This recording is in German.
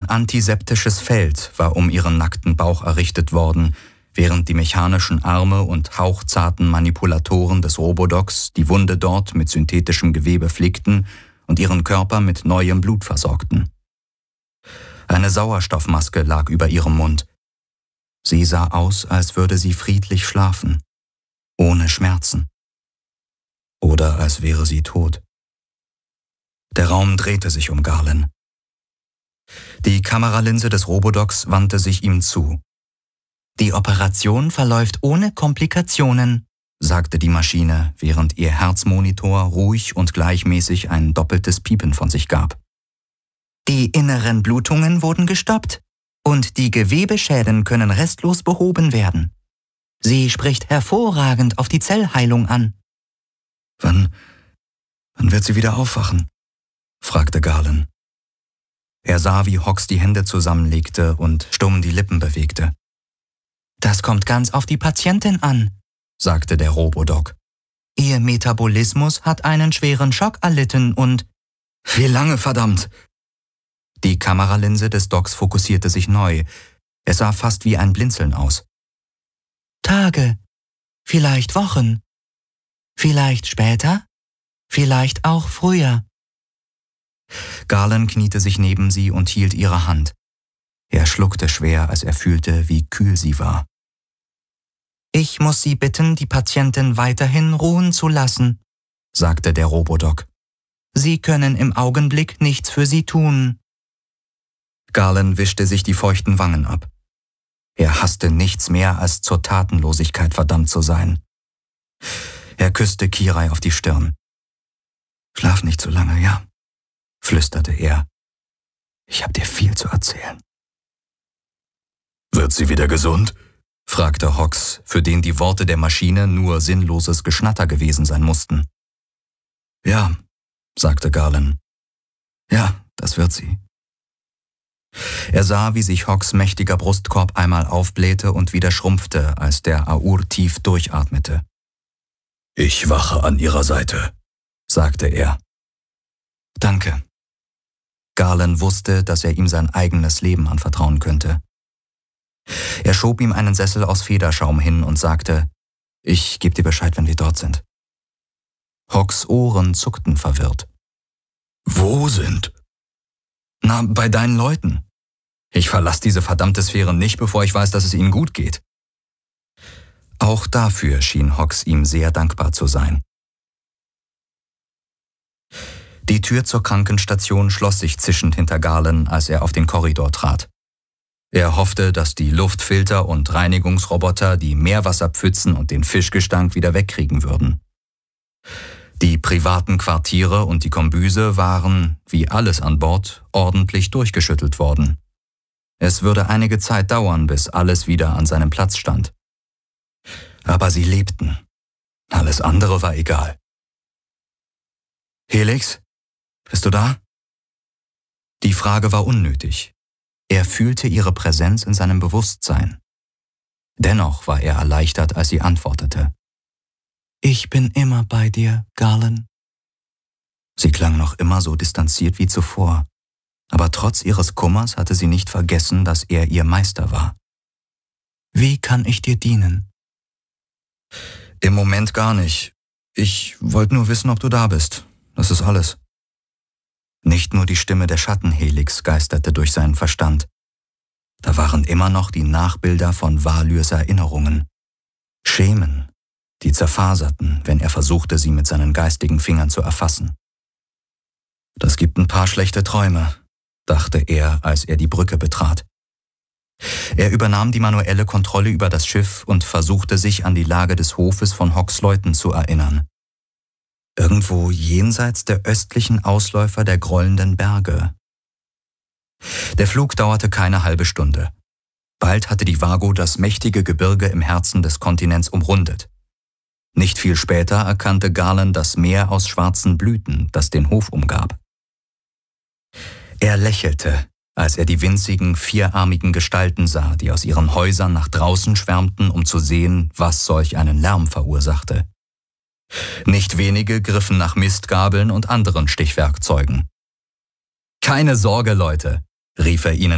antiseptisches Feld war um ihren nackten Bauch errichtet worden, während die mechanischen Arme und hauchzarten Manipulatoren des Robodogs die Wunde dort mit synthetischem Gewebe flickten und ihren Körper mit neuem Blut versorgten. Eine Sauerstoffmaske lag über ihrem Mund. Sie sah aus, als würde sie friedlich schlafen, ohne Schmerzen. Oder als wäre sie tot. Der Raum drehte sich um Garland. Die Kameralinse des Robodogs wandte sich ihm zu. »Die Operation verläuft ohne Komplikationen«, sagte die Maschine, während ihr Herzmonitor ruhig und gleichmäßig ein doppeltes Piepen von sich gab. »Die inneren Blutungen wurden gestoppt und die Gewebeschäden können restlos behoben werden. Sie spricht hervorragend auf die Zellheilung an.« »Wann wird sie wieder aufwachen?« fragte Garland. Er sah, wie Hawks die Hände zusammenlegte und stumm die Lippen bewegte. »Das kommt ganz auf die Patientin an«, sagte der Robodog. »Ihr Metabolismus hat einen schweren Schock erlitten und...« »Wie lange, verdammt?« Die Kameralinse des Dogs fokussierte sich neu. Es sah fast wie ein Blinzeln aus. »Tage, vielleicht Wochen, vielleicht später, vielleicht auch früher.« Garland kniete sich neben sie und hielt ihre Hand. Er schluckte schwer, als er fühlte, wie kühl sie war. »Ich muss Sie bitten, die Patientin weiterhin ruhen zu lassen«, sagte der Robodog. »Sie können im Augenblick nichts für sie tun.« Garland wischte sich die feuchten Wangen ab. Er hasste nichts mehr, als zur Tatenlosigkeit verdammt zu sein. Er küsste Kirai auf die Stirn. »Schlaf nicht so lange, ja?« flüsterte er. »Ich hab dir viel zu erzählen.« »Wird sie wieder gesund?« fragte Hawks, für den die Worte der Maschine nur sinnloses Geschnatter gewesen sein mussten. »Ja«, sagte Garland. »Ja, das wird sie.« Er sah, wie sich Hawks mächtiger Brustkorb einmal aufblähte und wieder schrumpfte, als der Aur tief durchatmete. »Ich wache an ihrer Seite«, sagte er. »Danke.« Garland wusste, dass er ihm sein eigenes Leben anvertrauen könnte. Er schob ihm einen Sessel aus Federschaum hin und sagte, »Ich gebe dir Bescheid, wenn wir dort sind.« Hawks Ohren zuckten verwirrt. »Wo sind?« »Na, bei deinen Leuten. Ich verlasse diese verdammte Sphäre nicht, bevor ich weiß, dass es ihnen gut geht.« Auch dafür schien Hawks ihm sehr dankbar zu sein. Die Tür zur Krankenstation schloss sich zischend hinter Garland, als er auf den Korridor trat. Er hoffte, dass die Luftfilter und Reinigungsroboter die Meerwasserpfützen und den Fischgestank wieder wegkriegen würden. Die privaten Quartiere und die Kombüse waren, wie alles an Bord, ordentlich durchgeschüttelt worden. Es würde einige Zeit dauern, bis alles wieder an seinem Platz stand. Aber sie lebten. Alles andere war egal. »Helix, bist du da?« Die Frage war unnötig. Er fühlte ihre Präsenz in seinem Bewusstsein. Dennoch war er erleichtert, als sie antwortete. »Ich bin immer bei dir, Garland.« Sie klang noch immer so distanziert wie zuvor, aber trotz ihres Kummers hatte sie nicht vergessen, dass er ihr Meister war. »Wie kann ich dir dienen?« »Im Moment gar nicht. Ich wollte nur wissen, ob du da bist. Das ist alles.« Nicht nur die Stimme der Schattenhelix geisterte durch seinen Verstand. Da waren immer noch die Nachbilder von Valyrs Erinnerungen. Schemen, die zerfaserten, wenn er versuchte, sie mit seinen geistigen Fingern zu erfassen. »Das gibt ein paar schlechte Träume«, dachte er, als er die Brücke betrat. Er übernahm die manuelle Kontrolle über das Schiff und versuchte sich an die Lage des Hofes von Hawks Leuten zu erinnern. Irgendwo jenseits der östlichen Ausläufer der grollenden Berge. Der Flug dauerte keine halbe Stunde. Bald hatte die Vago das mächtige Gebirge im Herzen des Kontinents umrundet. Nicht viel später erkannte Garland das Meer aus schwarzen Blüten, das den Hof umgab. Er lächelte, als er die winzigen, vierarmigen Gestalten sah, die aus ihren Häusern nach draußen schwärmten, um zu sehen, was solch einen Lärm verursachte. Nicht wenige griffen nach Mistgabeln und anderen Stichwerkzeugen. »Keine Sorge, Leute«, rief er ihnen